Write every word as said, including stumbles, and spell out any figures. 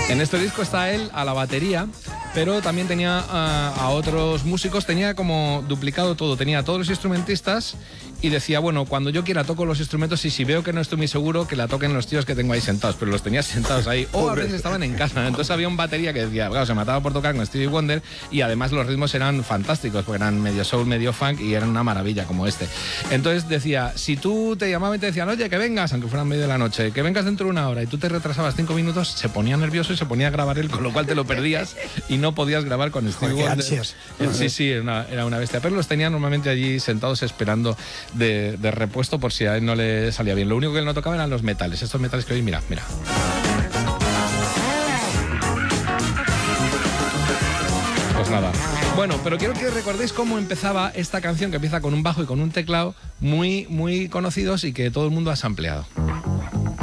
En este disco está él a la batería, pero también tenía a, a otros músicos, tenía como duplicado todo, tenía a todos los instrumentistas y decía, bueno, cuando yo quiera toco los instrumentos y si veo que no estoy muy seguro, que la toquen los tíos que tengo ahí sentados, pero los tenía sentados ahí, o a veces estaban en casa. Entonces había un batería que decía, claro, se mataba por tocar con Stevie Wonder y además los ritmos eran fantásticos, porque eran medio soul, medio funk y eran una maravilla como este. Entonces decía, si tú te llamaban y te decían, oye, que vengas, aunque fuera en medio de la noche, que vengas dentro de una hora y tú te retrasabas cinco minutos, se ponía nervioso y se ponía a grabar él, con lo cual te lo perdías y no podías grabar con Stevie Joder, Wonder. ansias. Sí, sí, era una, era una bestia, pero los tenía normalmente allí sentados esperando de, de repuesto por si a él no le salía bien. Lo único que él no tocaba eran los metales, estos metales que hoy, mira, mira. Pues nada. Bueno, pero quiero que recordéis cómo empezaba esta canción, que empieza con un bajo y con un teclado muy, muy conocidos y que todo el mundo ha sampleado.